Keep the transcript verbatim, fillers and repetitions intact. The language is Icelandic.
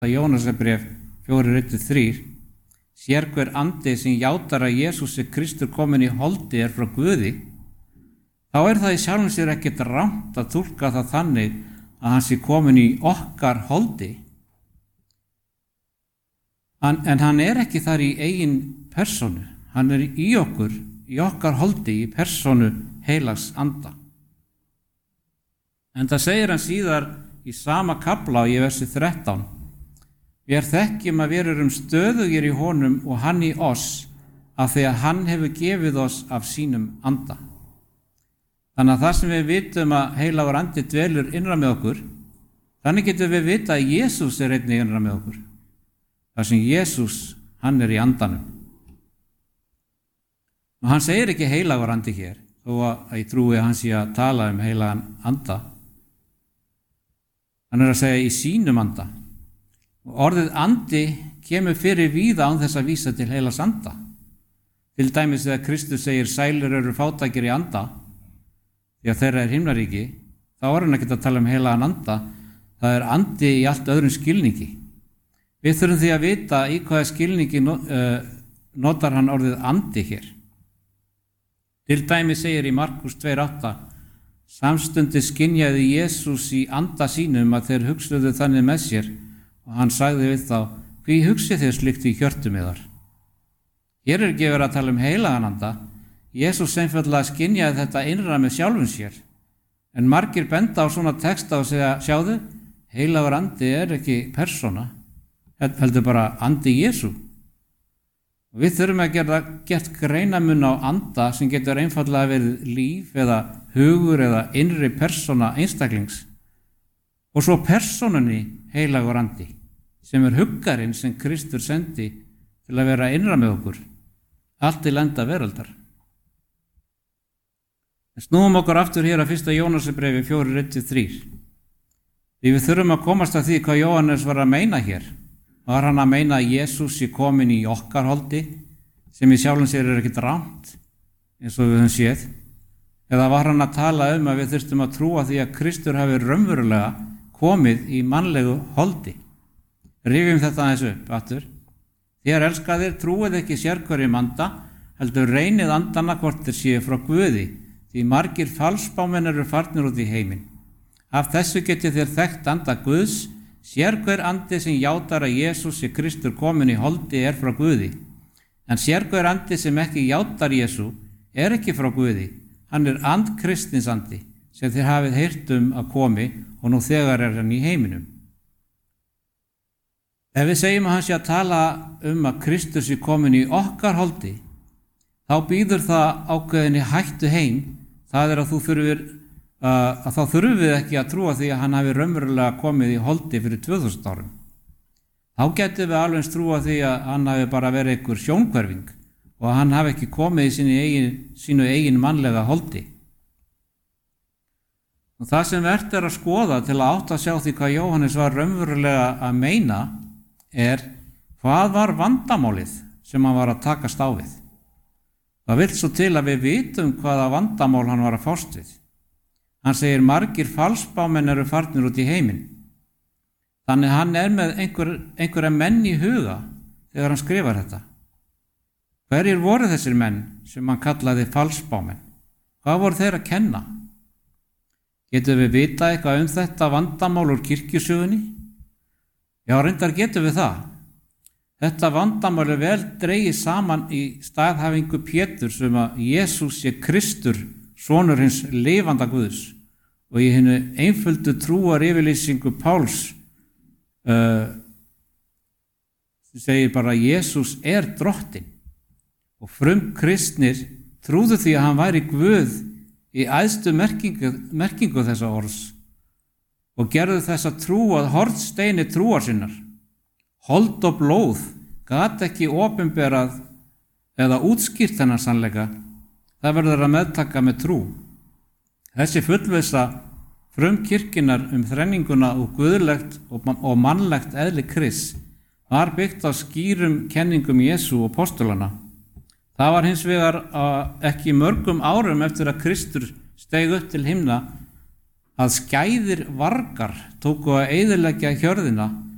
Jónasarbréf fjórir eitt til þrír, sér hver andi sem játar að Jesús er Kristur kominn í holdi er frá Guði, þá er það í sjálfum sér ekkert rangt að túlka það þannig að hann sé kominn í okkar holdi. Hann, en hann er ekki þar í eigin persónu, hann er í okkur, í okkar holdi, í persónu heilags anda. En það segir hann síðar í sama kafla í versi þrettán, við þekkjum að við erum stöðugir í honum og hann í oss af því að hann hefur gefið oss af sínum anda. Þannig að það sem við vitum að heilagur andi dvelur innra með okkur, þannig getum við vita að Jesús er einnig innra með okkur. Það sem Jesús, hann er í andanum. Og hann segir ekki heilagur andi hér, þó að ég trúi að hann sé að tala um heilagan anda. Hann er að segja í sínum anda. Og orðið andi kemur fyrir víða án þess að vísa til heilags anda. Til dæmis þegar Kristus segir sælir eru fátækir í anda, því að þeirra er himnaríki, þá er hann ekkert að tala um heilagan anda, það er andi í allt öðrum skilningi. Við þurfum því að vita í hvaða skilningi notar hann orðið andi hér. Til dæmis segir í Markus tvö átta, samstundis skynjaði Jesús í anda sínum að þeir hugsuðu þannig með sér, og hann sagði við þá, hví hugsið þér slíkt í hjörtum yðar? Hér er ekki verið að tala um heilagan anda, Jesús einfaldlega skynjaði þetta innra með sjálfum sér, en margir benda á svona texta og segja, sjáðu, heilagur andi er ekki persóna, heldur bara andi Jesú. Og við þurfum að gera gert greinamun á anda sem getur einfaldlega verið líf eða hugur eða innri persóna einstaklings, og svo persónunni heilagur andi, sem er huggarinn sem Kristur sendi til að vera innra með okkur, allt til enda veraldar. En snúum okkur aftur hér að fyrsta Jónasarbréfi fjórir eitt til þrír. Því við þurfum að komast að því hvað Jóhannes var að meina hér. Var hann að meina að Jesús sé kominn í okkar holdi, sem í sjálfum sér er ekkert rangt, eins og við höfum séð, eða var hann að tala um að við þurftum að trúa því að Kristur hafi raunverulega komið í mannlegu holdi. Rifjum þetta aðeins upp aftur. Þér elskaðir, trúið ekki sérhverjum anda, heldur reynið andana hvort þeir séu frá Guði, því margir falsbámenn eru farnir út í heiminn. Af þessu getið þér þekkt anda Guðs, sérhver andi sem játar að Jesús sé Kristur kominn í holdi er frá Guði. En sérhver andi sem ekki játar Jesú er ekki frá Guði, hann er and kristins andi, sem þér hafið heyrt um að komi og nú þegar er hann í heiminum. Ef við segjum að hann sé að tala um að Kristus sé kominn í okkar holdi, þá býður það ákveðinni hættu heim, það er að, þurfir, uh, að þá þurfum við ekki að trúa því að hann hafi raunverulega komið í holdi fyrir tvö þúsund árum. Þá getum við alveg trúa því að hann hafi bara verið einhver sjónhverfing og að hann hafi ekki komið í sínu eigin, sínu eigin mannlega holdi. Og það sem vert er að skoða til að átta að sjá því hvað Jóhannes var raunverulega að meina er hvað var vandamálið sem hann var að takast á við. Það vill svo til að við vitum hvaða vandamál hann var að fást við. Hann segir margir falsbámenn eru farnir út í heiminn. Þannig hann er með einhver, einhverja menn í huga þegar hann skrifar þetta. Hverjir voru þessir menn sem hann kallaði falsbámenn? Hvað voru þeir að kenna? Getum við vita eitthvað um þetta vandamál úr kirkjusögunni? Já, reyndar getum við það. Þetta vandamál er vel dregið saman í staðhæfingu Péturs um að Jesús sé Kristur, sonur hins lifanda Guðs, og í hinni einföldu trúar yfirlýsingu Páls uh, segir bara að Jesús er drottinn, og frum kristnir trúðu því að hann væri Guð í æðstu merkingu, merkingu þessa orðs og gerðu þessa trú að hornsteini trúar sinnar. Hold og blóð gat ekki opinberað eða útskýrt þennan sannleika, það verður að meðtaka með trú. Þessi fullvissa frumkirkjunnar um þrenninguna og guðlegt og mannlegt eðli Krists var byggt á skýrum kenningum Jesú og postulana. Það var hins vegar ekki mörgum árum eftir að Kristur steig upp til himna að skæðir vargar tóku að eyðileggja hjörðina